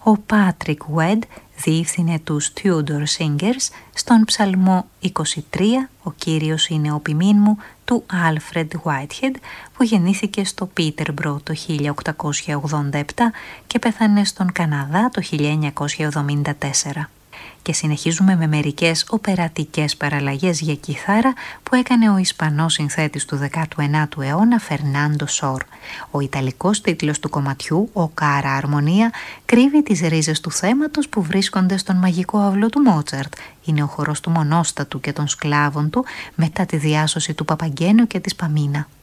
Ο Patrick Wedd διεύθυνε τους Tudor Singers. Στον ψαλμό 23 ο κύριος είναι ο ποιμήν μου του Alfred Whitehead, που γεννήθηκε στο Peterborough το 1887 και πέθανε στον Καναδά το 1974. Και συνεχίζουμε με μερικές οπερατικές παραλλαγές για κιθάρα που έκανε ο Ισπανός συνθέτης του 19ου αιώνα Φερνάντο Σορ. Ο ιταλικός τίτλος του κομματιού, ο Κάρα Αρμονία, κρύβει τις ρίζες του θέματος που βρίσκονται στον μαγικό αυλό του Μότσαρτ. Είναι ο χορός του Μονόστατου και των σκλάβων του μετά τη διάσωση του Παπαγγένου και της Παμίνα.